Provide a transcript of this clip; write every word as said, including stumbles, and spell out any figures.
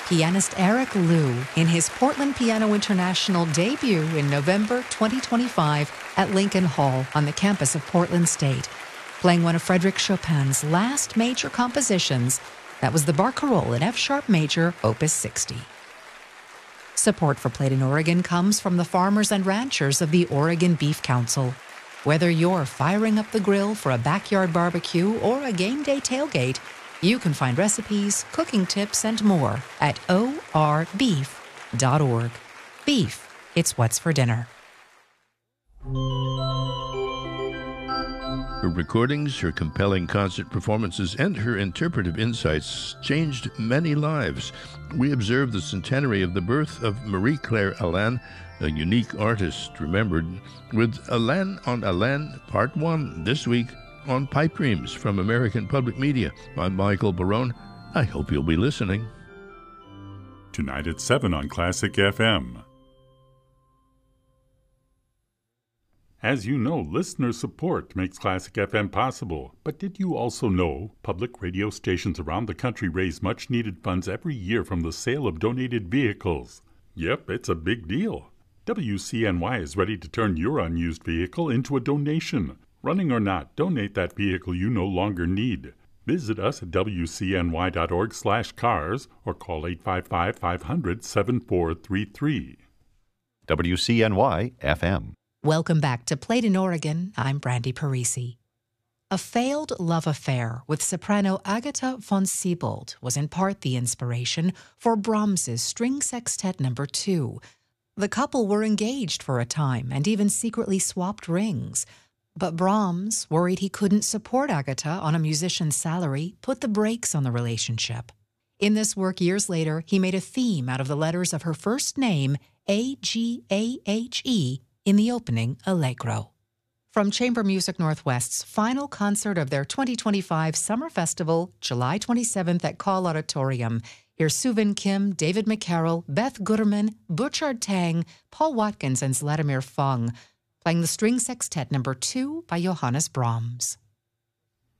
pianist Eric Liu in his Portland Piano International debut in November twenty twenty-five at Lincoln Hall on the campus of Portland State, playing one of Frédéric Chopin's last major compositions. That was the Barcarolle in F-sharp major, Opus sixty. Support for Played in Oregon comes from the farmers and ranchers of the Oregon Beef Council. Whether you're firing up the grill for a backyard barbecue or a game day tailgate, you can find recipes, cooking tips, and more at o r beef dot org. Beef, it's what's for dinner. Her recordings, her compelling concert performances, and her interpretive insights changed many lives. We observe the centenary of the birth of Marie-Claire Alain, a unique artist remembered, with Alain on Alain Part one this week on Pipe Dreams from American Public Media. I'm Michael Barone. I hope you'll be listening. Tonight at seven on Classic F M. As you know, listener support makes Classic F M possible. But did you also know public radio stations around the country raise much-needed funds every year from the sale of donated vehicles? Yep, it's a big deal. W C N Y is ready to turn your unused vehicle into a donation. Running or not, donate that vehicle you no longer need. Visit us at w c n y dot org slash cars or call eight five five, five hundred, seven four three three. W C N Y F M. Welcome back to Played in Oregon. I'm Brandy Parisi. A failed love affair with soprano Agatha von Siebold was in part the inspiration for Brahms's String Sextet Number two. The couple were engaged for a time and even secretly swapped rings. But Brahms, worried he couldn't support Agatha on a musician's salary, put the brakes on the relationship. In this work years later, he made a theme out of the letters of her first name, A G A H E, in the opening Allegro. From Chamber Music Northwest's final concert of their twenty twenty-five Summer Festival, July twenty-seventh at Call Auditorium, here's Suvin Kim, David McCarroll, Beth Guterman, Butchard Tang, Paul Watkins, and Vladimir Fung, playing the String Sextet Number two by Johannes Brahms.